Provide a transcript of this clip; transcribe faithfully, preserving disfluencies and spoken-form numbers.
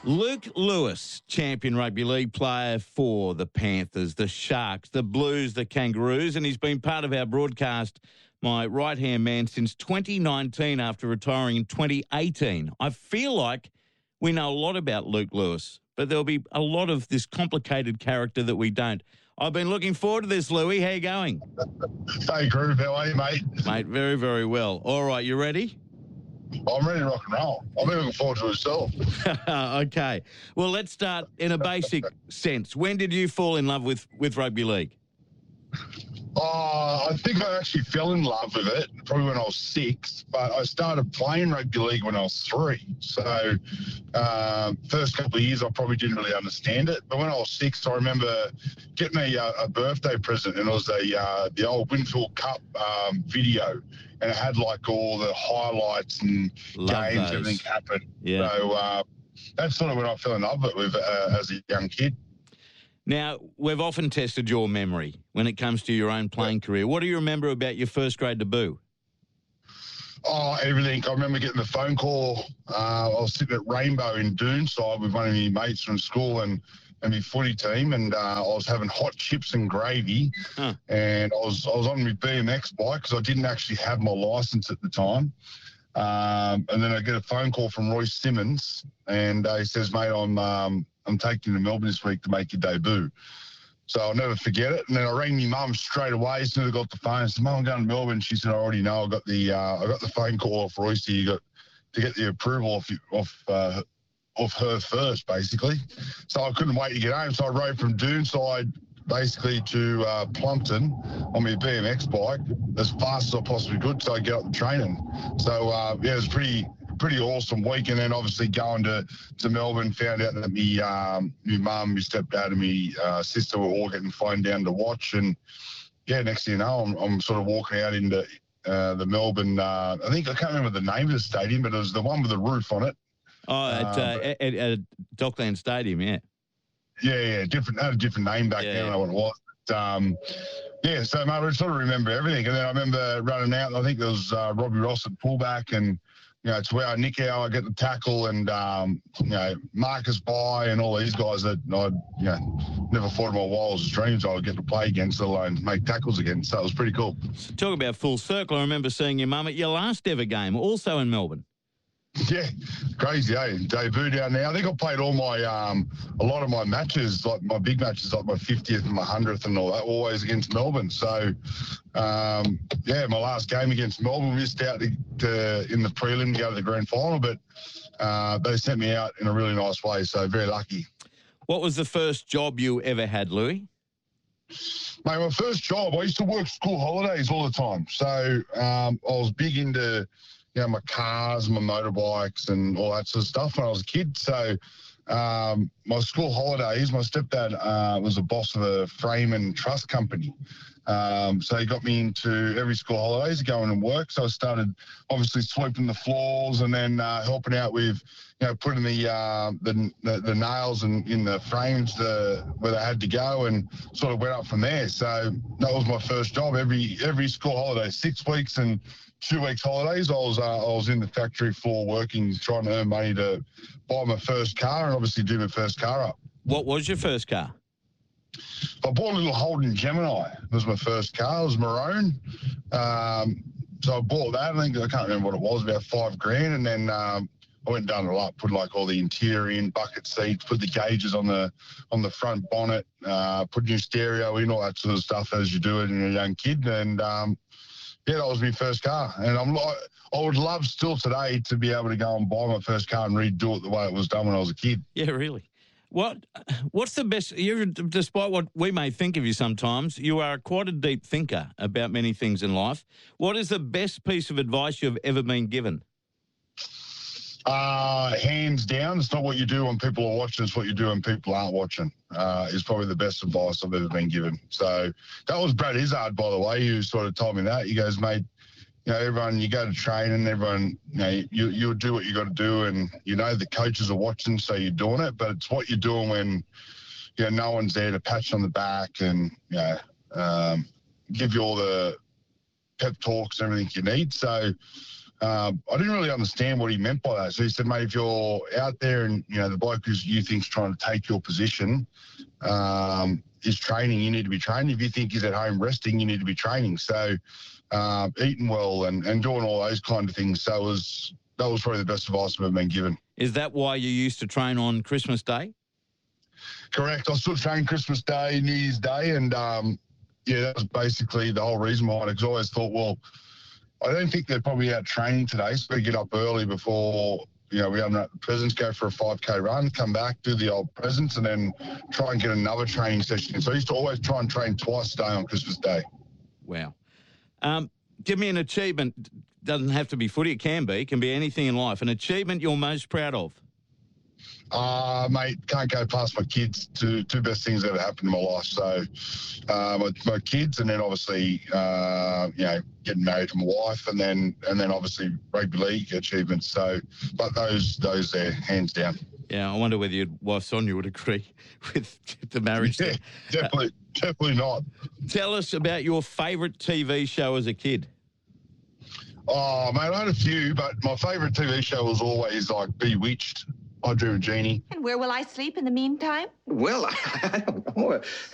Luke Lewis, champion rugby league player for the Panthers, the Sharks, the Blues, the Kangaroos, and he's been part of our broadcast, my right-hand man, since twenty nineteen after retiring in twenty eighteen. I feel like we know a lot about Luke Lewis, but there'll be a lot of this complicated character that we don't. I've been looking forward to this, Louis. How you going? Hey, Groove. How are you, mate? Mate, very, very well. All right, you ready? I'm ready to rock and roll. I'm looking forward to it myself. Okay. Well, let's start in a basic sense. When did you fall in love with, with rugby league? Uh, I think I actually fell in love with it probably when I was six, but I started playing rugby league when I was three. So um, first couple of years, I probably didn't really understand it. But when I was six, I remember getting a, a birthday present, and it was a uh, the old Winfield Cup um, video, and it had like all the highlights and Love games, those. everything happened. Yeah. So uh, that's sort of when I fell in love with it uh, as a young kid. Now, we've often tested your memory when it comes to your own playing career. What do you remember about your first grade debut? Oh, everything. I remember getting the phone call. Uh, I was sitting at Rainbow in Doonside with one of my mates from school and, and my footy team, and uh, I was having hot chips and gravy, Huh. and I was I was on my B M X bike because I didn't actually have my licence at the time. Um, and then I get a phone call from Royce Simmons, and uh, he says, "Mate, I'm um, I'm taking you to Melbourne this week to make your debut." So I'll never forget it. And then I rang my mum straight away as soon as I got the phone. I said, "Mum, I'm going to Melbourne." She said, "I already know. I got the uh, I got the phone call off Royce. You got to get the approval off off uh, off her first, basically." So I couldn't wait to get home. So I rode from Doonside basically to uh, Plumpton on my B M X bike as fast as I possibly could so I get up the training. So uh, yeah, it was pretty pretty awesome week. And then obviously going to, to Melbourne, found out that me um, my mum, my stepdad, and my uh, sister were all getting flown down to watch. And yeah, next thing you know, I'm, I'm sort of walking out into uh, the Melbourne. Uh, I think I can't remember the name of the stadium, but it was the one with the roof on it. Oh, at, Uh, uh, at, at Dockland Stadium, yeah. Yeah, yeah, different, had a different name back Yeah, then. I yeah. don't know what it was. But, um, yeah, so mate, I sort of remember everything. And then I remember running out, and I think there was uh, Robbie Ross at fullback, and you know, it's where Nick Hour get the tackle, and um, you know, Marcus By and all these guys that I'd you know never thought in my wildest dreams I would get to play against, let alone make tackles against. So it was pretty cool. Talk about full circle. I remember seeing your mum at your last ever game, also in Melbourne. Yeah, crazy, eh? Debut down there. I think I played all my, um, a lot of my matches, like my big matches, like my fiftieth and my hundredth and all that, always against Melbourne. So, um, yeah, my last game against Melbourne, missed out to, to, in the prelim to go to the grand final, but uh, they sent me out in a really nice way, so very lucky. What was the first job you ever had, Louis? Mate, my first job, I used to work school holidays all the time. So um, I was big into, you know, my cars, my motorbikes and all that sort of stuff when I was a kid. So um, my school holidays, my stepdad uh, was a boss of a frame and truss company. Um, so he got me into every school holidays going and work. So I started obviously sweeping the floors and then uh, helping out with, you know, putting the uh, the, the the nails in, in the frames the, where they had to go, and sort of went up from there. So that was my first job. Every every school holiday, six weeks and two weeks holidays, I was uh, I was in the factory floor working, trying to earn money to buy my first car and obviously do my first car up. What was your first car? I bought a little Holden Gemini. It was my first car. It was maroon. Um, so I bought that. I think I can't remember what it was, about five grand. And then um, I went down to lot, put like all the interior in, bucket seats, put the gauges on the on the front bonnet, uh, put new stereo in, all that sort of stuff as you do it in a young kid. And um, yeah, that was my first car. And I'm like, I would love still today to be able to go and buy my first car and redo it the way it was done when I was a kid. Yeah, really. What What's the best? You, despite what we may think of you sometimes, you are quite a deep thinker about many things in life. What is the best piece of advice you've ever been given? Uh, hands down, it's not what you do when people are watching, it's what you do when people aren't watching, uh, is probably the best advice I've ever been given. So that was Brad Izzard, by the way, who sort of told me that. He goes, "Mate, you know, everyone, you go to training, everyone, you know, you, you'll do what you got to do, and, you know, the coaches are watching, so you're doing it, but it's what you're doing when, you know, no one's there to pat you on the back and, you know, um, give you all the pep talks and everything you need." So, um, I didn't really understand what he meant by that. So he said, mate, if you're out there and, you know, the bloke who's you think's trying to take your position um, is training, you need to be training. If you think he's at home resting, you need to be training. So uh, eating well and, and doing all those kind of things. So it was, that was probably the best advice I've ever been given. Is that why you used to train on Christmas Day? Correct. I still train Christmas Day, New Year's Day, and um, yeah, that was basically the whole reason why. Because I always thought, well, I don't think they're probably out training today, so we get up early before, you know, we have presents, go for a five K run, come back, do the old presents, and then try and get another training session. So I used to always try and train twice a day on Christmas Day. Wow. Um, give me an achievement. Doesn't have to be footy. It can be. It can be anything in life. An achievement you're most proud of. Uh, mate, can't go past my kids. Two two best things that have happened in my life. So, uh, my, my kids, and then obviously, uh, you know, getting married to my wife, and then and then obviously rugby league achievements. So, but those those there, hands down. Yeah, I wonder whether your wife Sonia would agree with the marriage. Yeah, definitely, uh, definitely not. Tell us about your favourite T V show as a kid. Oh, mate, I had a few, but my favourite T V show was always like Bewitched. I Dream of Jeannie. And where will I sleep in the meantime? Well, I don't know.